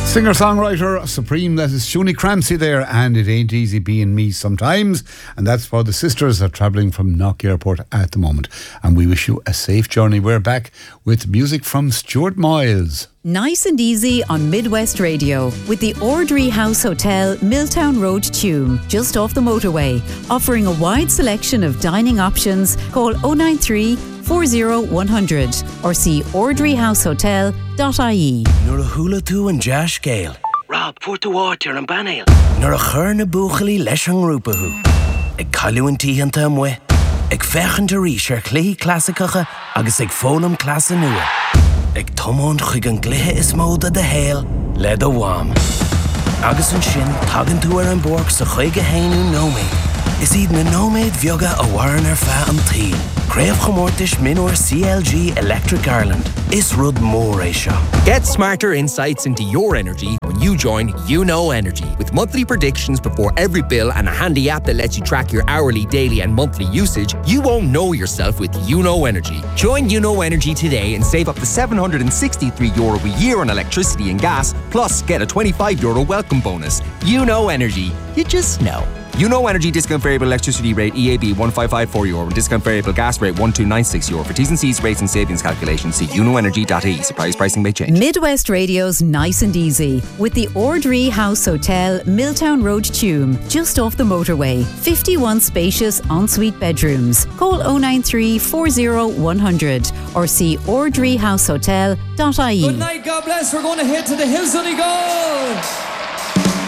Singer-songwriter supreme, that is Siúnni Cramsey there, and it ain't easy being me sometimes, and that's why the sisters are travelling from Knock Airport at the moment, and we wish you a safe journey. We're back with music from Stuart Miles. Nice and easy on Midwest Radio with the Ordry House Hotel, Milltown Road, Tuam, just off the motorway, offering a wide selection of dining options. Call 093 40 100 or see ordryhousehotel.ie. Nor a hula tú an Josh Gale. Rob, Port to Water and Banale. Nor a chur na buchali leis an rúpahu. Ag callú an tíhanta amwe. Ag fechan ta ríis ar clí clasicacha agus ag fólam clasa nua. Ag tomón chuig an glithe is móda de héal le do wam. Agus an sin tagan tú ar an borg sa chuig a héinú nóméid. Is iad na nóméid bheoga a waran ar fa an tíl. Craobh chomórtais minor CLG Electric Ireland. Is rud mór é seo. Get smarter insights into your energy when you join YouKnow Energy. With monthly predictions before every bill and a handy app that lets you track your hourly, daily and monthly usage, you won't know yourself with YouKnow Energy. Join YouKnow Energy today and save up to €763 a year on electricity and gas, plus get a €25 welcome bonus. YouKnow Energy. You just know. YouKnow Energy discount variable electricity rate EAB €1554 and discount variable gas rate €1296. For T's and C's rates and savings calculations, see youknowenergy.ie. Surprise pricing may change. Midwest Radio's Nice and Easy with the Ordry House Hotel, Milltown Road, Tuam, just off the motorway. 51 spacious ensuite bedrooms. Call 093 40 100 or see ordryhousehotel.ie. Good night, God bless. We're going to head to the Hills of Donegal.